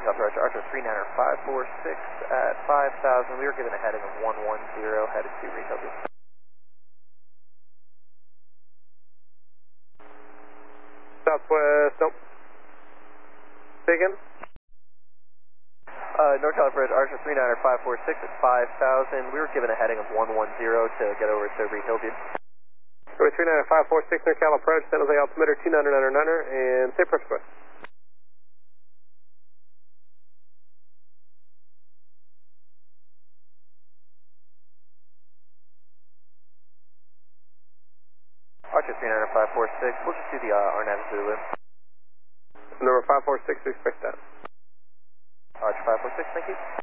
North Archer, Archer 39546 at 5,000. We were given a heading of 110, headed to Rehilly. Southwest, nope. Say again? North Bridge, Archer 39546 at 5,000. We were given a heading of 110 to get over to Rehilly. 39546 NorCal approach, San Jose altimeter 2999 and say approach request. Archer 39546, we'll just do the RNAV Zulu. Number 546, we expect that. Archer 546, thank you.